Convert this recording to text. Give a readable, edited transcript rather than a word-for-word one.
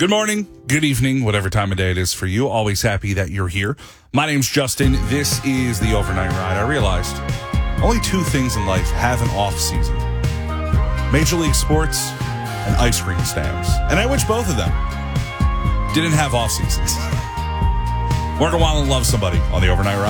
Good morning, good evening, whatever time of day it is for you. Always happy that you're here. My name's Justin. This is the Overnight Ride. I realized only two things in life have an off season. Major League Sports and ice cream stands. And I wish both of them didn't have off seasons. Morgan Wallen loves somebody on the Overnight Ride.